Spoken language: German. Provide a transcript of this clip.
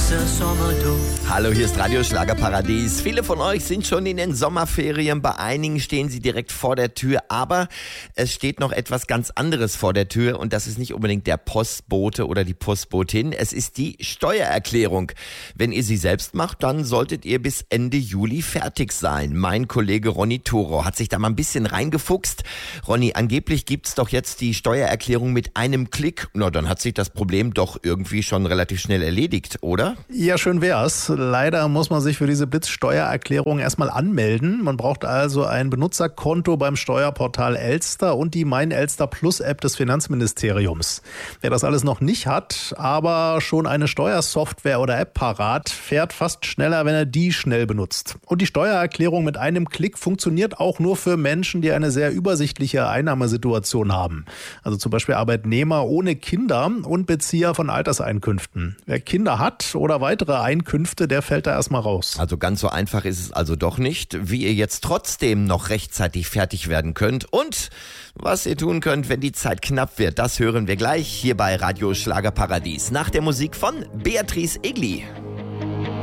grosso modo. Hallo, hier ist Radio Schlagerparadies. Viele von euch sind schon in den Sommerferien. Bei einigen stehen sie direkt vor der Tür. Aber es steht noch etwas ganz anderes vor der Tür. Und das ist nicht unbedingt der Postbote oder die Postbotin. Es ist die Steuererklärung. Wenn ihr sie selbst macht, dann solltet ihr bis Ende Juli fertig sein. Mein Kollege Ronny Thoro hat sich da mal ein bisschen reingefuchst. Ronny, angeblich gibt's doch jetzt die Steuererklärung mit einem Klick. Na, dann hat sich das Problem doch irgendwie schon relativ schnell erledigt, oder? Ja, schön wär's. Leider muss man sich für diese Blitzsteuererklärung erstmal anmelden. Man braucht also ein Benutzerkonto beim Steuerportal Elster und die Mein Elster Plus App des Finanzministeriums. Wer das alles noch nicht hat, aber schon eine Steuersoftware oder App parat, fährt fast schneller, wenn er die schnell benutzt. Und die Steuererklärung mit einem Klick funktioniert auch nur für Menschen, die eine sehr übersichtliche Einnahmesituation haben. Also zum Beispiel Arbeitnehmer ohne Kinder und Bezieher von Alterseinkünften. Wer Kinder hat oder weitere Einkünfte, der fällt da erstmal raus. Also ganz so einfach ist es also doch nicht. Wie ihr jetzt trotzdem noch rechtzeitig fertig werden könnt und was ihr tun könnt, wenn die Zeit knapp wird, das hören wir gleich hier bei Radio Schlagerparadies nach der Musik von Beatrice Egli.